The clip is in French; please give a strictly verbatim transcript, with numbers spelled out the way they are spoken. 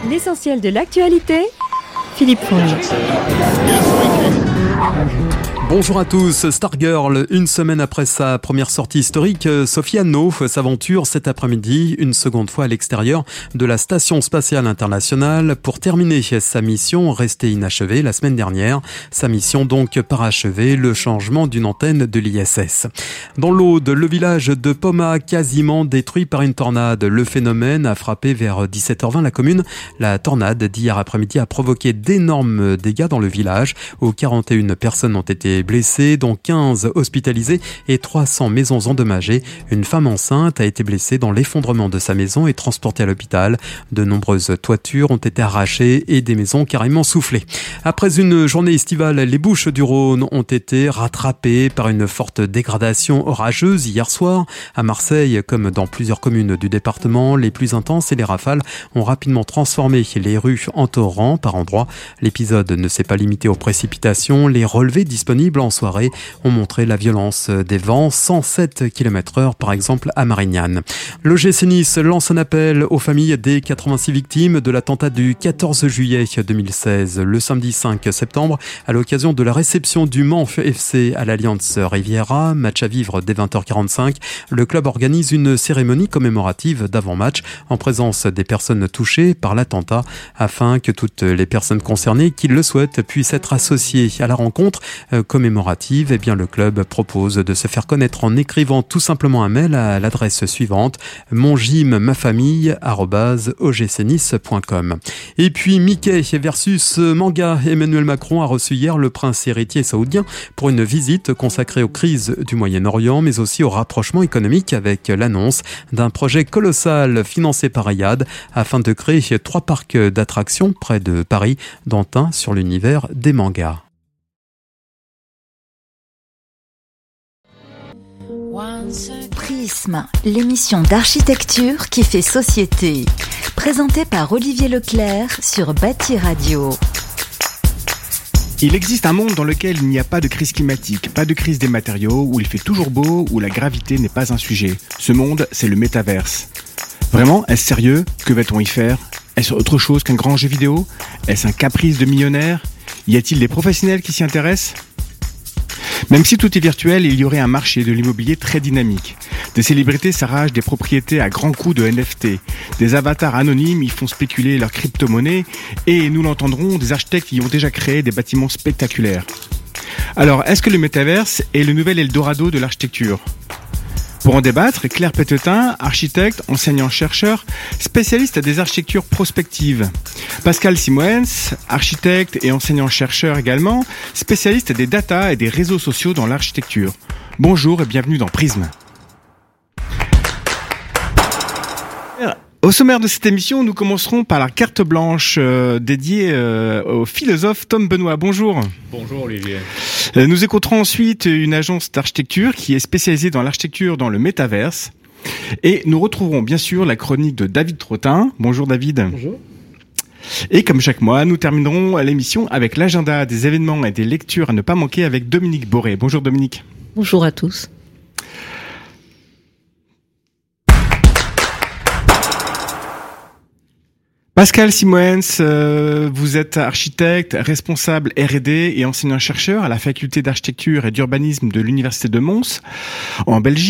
L'essentiel de l'actualité, Philippe Fonge. Bonjour à tous, Stargirl, une semaine après sa première sortie historique, Sophie Anno s'aventure cet après-midi une seconde fois à l'extérieur de la Station Spatiale Internationale pour terminer sa mission restée inachevée la semaine dernière. Sa mission donc parachevée, le changement d'une antenne de l'I S S. Dans l'Aude, le village de Poma quasiment détruit par une tornade. Le phénomène a frappé vers dix-sept heures vingt la commune. La tornade d'hier après-midi a provoqué d'énormes dégâts dans le village où quarante et une personnes ont été blessés, dont quinze hospitalisés et trois cents maisons endommagées. Une femme enceinte a été blessée dans l'effondrement de sa maison et transportée à l'hôpital. De nombreuses toitures ont été arrachées et des maisons carrément soufflées. Après une journée estivale, les Bouches-du-Rhône ont été rattrapées par une forte dégradation orageuse hier soir. À Marseille, comme dans plusieurs communes du département, les plus intenses et les rafales ont rapidement transformé les rues en torrents par endroits. L'épisode ne s'est pas limité aux précipitations. Les relevés disponibles en soirée ont montré la violence des vents, cent sept kilomètres heure par exemple à Marignane. L'O G C Nice lance un appel aux familles des quatre-vingt-six victimes de l'attentat du quatorze juillet deux mille seize. Le samedi cinq septembre, à l'occasion de la réception du Mans F C à l'Alliance Riviera, match à vivre dès vingt heures quarante-cinq, le club organise une cérémonie commémorative d'avant-match en présence des personnes touchées par l'attentat afin que toutes les personnes concernées qui le souhaitent puissent être associées à la rencontre commémorative. Eh bien, le club propose de se faire connaître en écrivant tout simplement un mail à l'adresse suivante mongym-ma-famille arobase o g c nice point com. Et puis Mickey versus manga. Emmanuel Macron a reçu hier le prince héritier saoudien pour une visite consacrée aux crises du Moyen-Orient, mais aussi au rapprochement économique avec l'annonce d'un projet colossal financé par Riyad afin de créer trois parcs d'attractions près de Paris, dont un sur l'univers des mangas. Prisme, l'émission d'architecture qui fait société. Présentée par Olivier Leclerc sur Bâti Radio. Il existe un monde dans lequel il n'y a pas de crise climatique, pas de crise des matériaux, où il fait toujours beau, où la gravité n'est pas un sujet. Ce monde, c'est le métaverse. Vraiment, est-ce sérieux? Que va-t-on y faire? Est-ce autre chose qu'un grand jeu vidéo? Est-ce un caprice de millionnaire? Y a-t-il des professionnels qui s'y intéressent? Même si tout est virtuel, il y aurait un marché de l'immobilier très dynamique. Des célébrités s'arrachent des propriétés à grands coups de N F T. Des avatars anonymes y font spéculer leurs crypto-monnaies et, nous l'entendrons, des architectes y ont déjà créé des bâtiments spectaculaires. Alors, est-ce que le métaverse est le nouvel Eldorado de l'architecture ? Pour en débattre, Claire Pétetin, architecte, enseignant-chercheur, spécialiste des architectures prospectives. Pascal Simoens, architecte et enseignant-chercheur également, spécialiste des data et des réseaux sociaux dans l'architecture. Bonjour et bienvenue dans Prisme. Au sommaire de cette émission, nous commencerons par la carte blanche euh, dédiée euh, au philosophe Tom Benoît. Bonjour. Bonjour Olivier. Euh, nous écouterons ensuite une agence d'architecture qui est spécialisée dans l'architecture dans le métaverse. Et nous retrouverons bien sûr la chronique de David Trottin. Bonjour David. Bonjour. Et comme chaque mois, nous terminerons l'émission avec l'agenda des événements et des lectures à ne pas manquer avec Dominique Boré. Bonjour Dominique. Bonjour à tous. Pascal Simoens, euh, vous êtes architecte, responsable R et D et enseignant-chercheur à la faculté d'architecture et d'urbanisme de l'Université de Mons, en Belgique.